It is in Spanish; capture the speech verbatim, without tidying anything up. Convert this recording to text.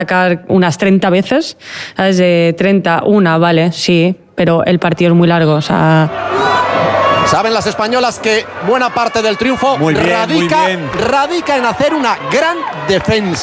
sacar unas treinta veces, ¿sabes? De treinta, una, vale, sí, pero el partido es muy largo, o sea... Saben las españolas que buena parte del triunfo muy bien, radica, muy bien. radica en hacer una gran defensa.